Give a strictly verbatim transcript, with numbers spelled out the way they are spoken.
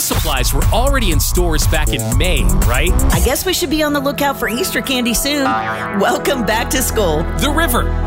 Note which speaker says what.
Speaker 1: supplies were already in stores back in May, right?
Speaker 2: I guess we should be on the lookout for Easter candy soon. Welcome back to school.
Speaker 1: The River,